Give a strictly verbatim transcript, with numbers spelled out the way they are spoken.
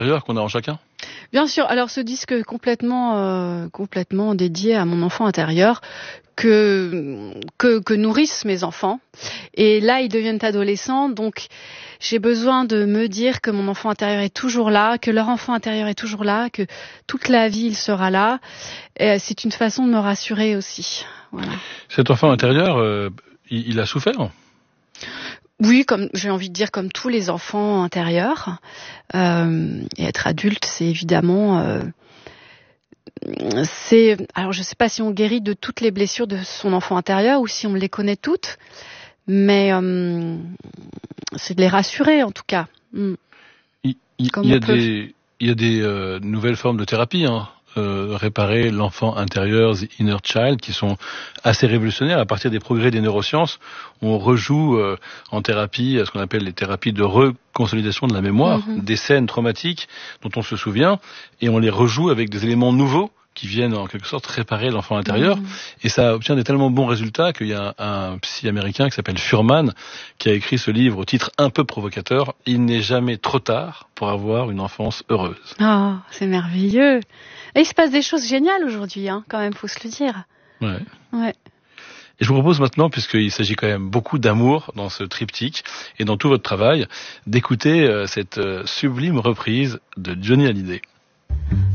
intérieur qu'on a en chacun? Bien sûr. Alors ce disque est complètement, euh, complètement dédié à mon enfant intérieur que, que que nourrissent mes enfants. Et là, ils deviennent adolescents, donc j'ai besoin de me dire que mon enfant intérieur est toujours là, que leur enfant intérieur est toujours là, que toute la vie il sera là. Et c'est une façon de me rassurer aussi. Voilà. Cet enfant intérieur, euh, il, il a souffert? Oui, comme j'ai envie de dire, comme tous les enfants intérieurs. Euh, et être adulte, c'est évidemment, euh, c'est. Alors, je ne sais pas si on guérit de toutes les blessures de son enfant intérieur ou si on les connaît toutes, mais euh, c'est de les rassurer en tout cas. Mm. Il, il, il y a des, il y a des euh, nouvelles formes de thérapie, hein. Euh, réparer l'enfant intérieur, the inner child, qui sont assez révolutionnaires. À partir des progrès des neurosciences, on rejoue euh, en thérapie ce qu'on appelle les thérapies de reconsolidation de la mémoire, mm-hmm. des scènes traumatiques dont on se souvient, et on les rejoue avec des éléments nouveaux qui viennent en quelque sorte réparer l'enfant intérieur. Mmh. Et ça obtient des tellement bons résultats qu'il y a un, un psy américain qui s'appelle Fuhrman qui a écrit ce livre au titre un peu provocateur, « Il n'est jamais trop tard pour avoir une enfance heureuse ». Oh, c'est merveilleux. Et il se passe des choses géniales aujourd'hui, hein, quand même, faut se le dire. Ouais. Ouais. Et je vous propose maintenant, puisqu'il s'agit quand même beaucoup d'amour dans ce triptyque et dans tout votre travail, d'écouter euh, cette euh, sublime reprise de Johnny Hallyday.